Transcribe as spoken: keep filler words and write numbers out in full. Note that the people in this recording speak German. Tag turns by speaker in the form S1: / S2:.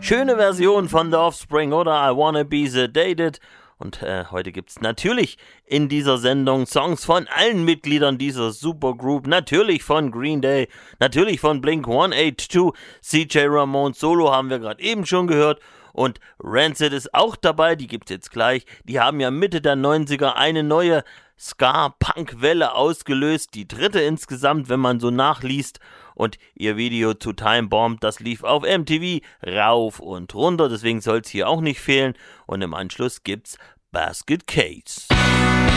S1: schöne Version von The Offspring oder I Wanna Be Sedated. Und äh, heute gibt's natürlich in dieser Sendung Songs von allen Mitgliedern dieser Supergroup. Natürlich von Green Day, natürlich von Blink one eighty-two, C J Ramones Solo haben wir gerade eben schon gehört. Und Rancid ist auch dabei, die gibt's jetzt gleich. Die haben ja Mitte der neunziger eine neue Ska-Punk-Welle ausgelöst. Die dritte insgesamt, wenn man so nachliest. Und ihr Video zu Time Bomb, das lief auf M T V rauf und runter. Deswegen soll es hier auch nicht fehlen. Und im Anschluss gibt's Basket Case.